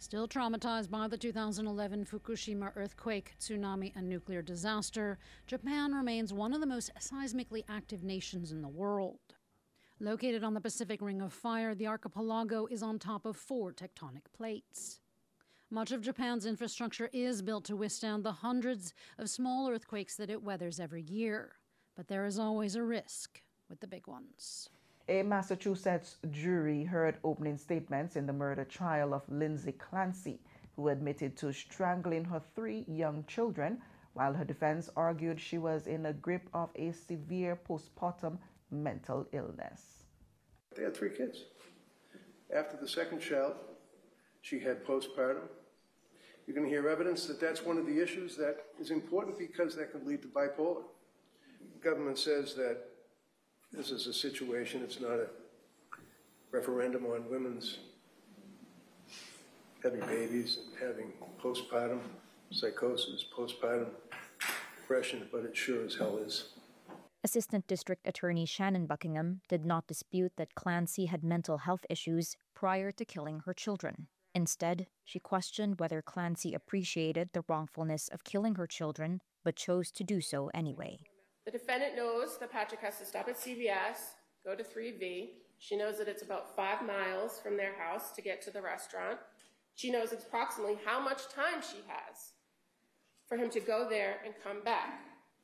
Still traumatized by the 2011 Fukushima earthquake, tsunami, and nuclear disaster, Japan remains one of the most seismically active nations in the world. Located on the Pacific Ring of Fire, the archipelago is on top of 4 tectonic plates. Much of Japan's infrastructure is built to withstand the hundreds of small earthquakes that it weathers every year. But there is always a risk with the big ones. A Massachusetts jury heard opening statements in the murder trial of Lindsay Clancy, who admitted to strangling her 3 young children, while her defense argued she was in the grip of a severe postpartum mental illness. They had 3 kids. After the second child, she had postpartum. You're going to hear evidence that that's one of the issues that is important because that can lead to bipolar. The government says that this is a situation, it's not a referendum on women's having babies and having postpartum psychosis, postpartum depression, but it sure as hell is. Assistant District Attorney Shannon Buckingham did not dispute that Clancy had mental health issues prior to killing her children. Instead, she questioned whether Clancy appreciated the wrongfulness of killing her children, but chose to do so anyway. The defendant knows that Patrick has to stop at CVS, go to 3V. She knows that it's about 5 miles from their house to get to the restaurant. She knows approximately how much time she has for him to go there and come back.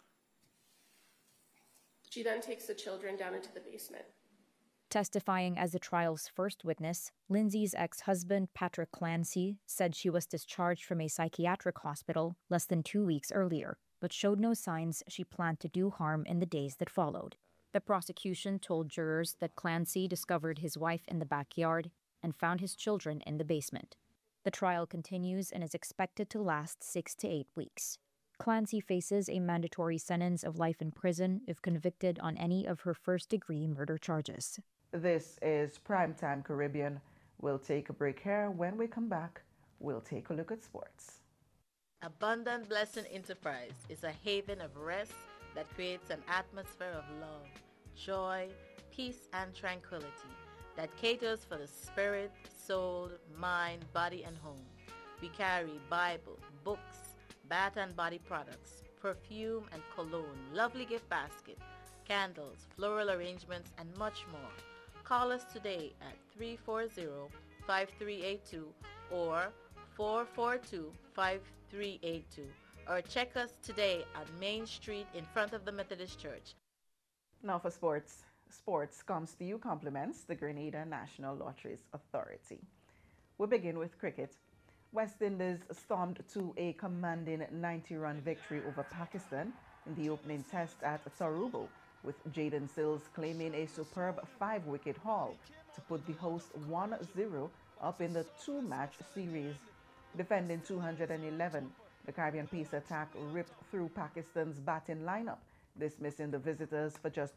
She then takes the children down into the basement. Testifying as the trial's first witness, Lindsay's ex-husband, Patrick Clancy, said she was discharged from a psychiatric hospital less than 2 weeks earlier, but showed no signs she planned to do harm in the days that followed. The prosecution told jurors that Clancy discovered his wife in the backyard and found his children in the basement. The trial continues and is expected to last 6 to 8 weeks. Clancy faces a mandatory sentence of life in prison if convicted on any of her first-degree murder charges. This is Primetime Caribbean. We'll take a break here. When we come back, we'll take a look at sports. Abundant Blessing Enterprise is a haven of rest that creates an atmosphere of love, joy, peace, and tranquility that caters for the spirit, soul, mind, body, and home. We carry Bible, books, bath and body products, perfume and cologne, lovely gift basket, candles, floral arrangements, and much more. Call us today at 340-5382 or 442-5382 or check us today on Main Street in front of the Methodist Church. Now for sports. Sports comes to you compliments the Grenada National Lotteries Authority. We begin with cricket. West Indies stormed to a commanding 90-run victory over Pakistan in the opening test at Tarubo, with Jaden Sills claiming a superb 5-wicket haul to put the hosts 1-0 up in the 2-match series. Defending 211, the Caribbean pace attack ripped through Pakistan's batting lineup, dismissing the visitors for just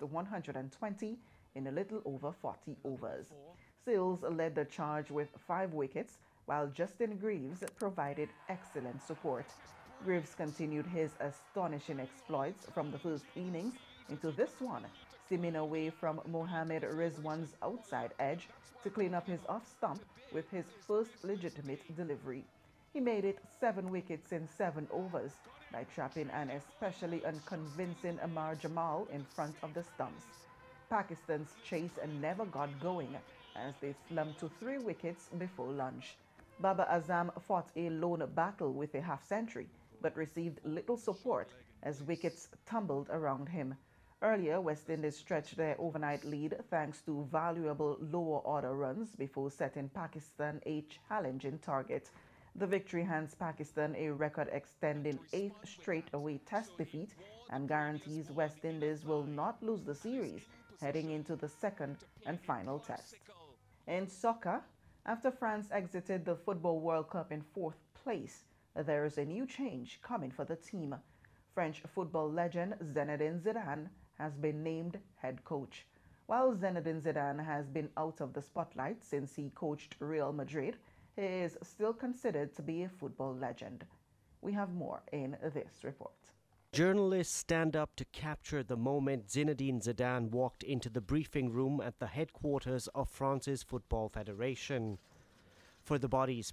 120 in a little over 40 overs. Sills led the charge with 5 wickets, while Justin Greaves provided excellent support. Greaves continued his astonishing exploits from the first innings into this one, seaming away from Mohammad Rizwan's outside edge to clean up his off-stump with his first legitimate delivery. He made it 7 wickets in 7 overs by trapping an especially unconvincing Amar Jamal in front of the stumps. Pakistan's chase never got going as they slumped to 3 wickets before lunch. Babar Azam fought a lone battle with a half-century, but received little support as wickets tumbled around him. Earlier, West Indies stretched their overnight lead thanks to valuable lower-order runs before setting Pakistan a challenging target. The victory hands Pakistan a record-extending 8th straight away test defeat and guarantees West Indies will not lose the series heading into the second and final test. In soccer, after France exited the Football World Cup in 4th place, there is a new change coming for the team. French football legend Zinedine Zidane has been named head coach. While Zinedine Zidane has been out of the spotlight since he coached Real Madrid, he is still considered to be a football legend. We have more in this report. Journalists stand up to capture the moment Zinedine Zidane walked into the briefing room at the headquarters of France's Football Federation. For the body's